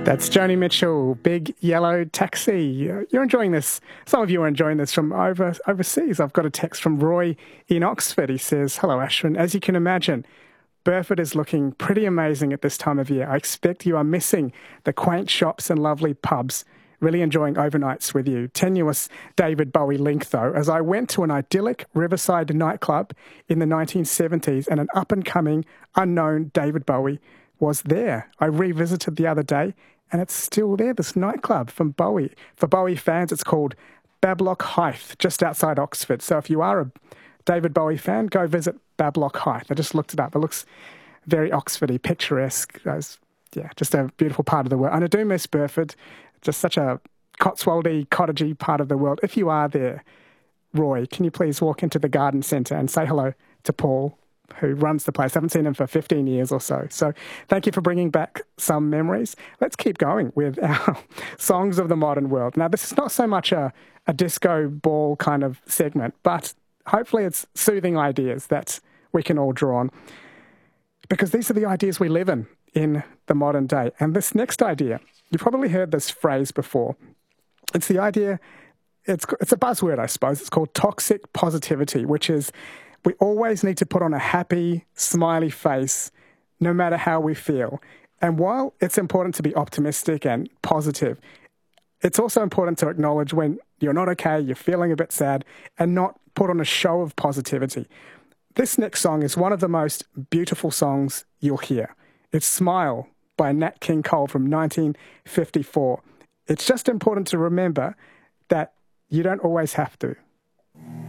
That's Joni Mitchell, Big Yellow Taxi. You're enjoying this. Some of you are enjoying this from overseas. I've got a text from Roy in Oxford. He says, "Hello, Ashwin. As you can imagine, Burford is looking pretty amazing at this time of year. I expect you are missing the quaint shops and lovely pubs. Really enjoying overnights with you." Tenuous David Bowie link, though, as I went to an idyllic riverside nightclub in the 1970s and an up-and-coming, unknown David Bowie was there. I revisited the other day and it's still there, this nightclub from Bowie. For Bowie fans, it's called Bablock Hythe, just outside Oxford. So if you are a David Bowie fan, go visit Bablock Hythe. I just looked it up. It looks very Oxfordy, picturesque. Yeah, just a beautiful part of the world. And I do miss Burford, just such a Cotswoldy, cottagey part of the world. If you are there, Roy, can you please walk into the garden centre and say hello to Paul, who runs the place? I haven't seen him for 15 years or so. So thank you for bringing back some memories. Let's keep going with our songs of the modern world. Now, this is not so much a disco ball kind of segment, but hopefully it's soothing ideas that we can all draw on, because these are the ideas we live in the modern day. And this next idea, you've probably heard this phrase before. It's the idea, it's a buzzword, I suppose. It's called toxic positivity, which is we always need to put on a happy, smiley face, no matter how we feel. And while it's important to be optimistic and positive, it's also important to acknowledge when you're not okay, you're feeling a bit sad, and not put on a show of positivity. This next song is one of the most beautiful songs you'll hear. It's Smile by Nat King Cole from 1954. It's just important to remember that you don't always have to.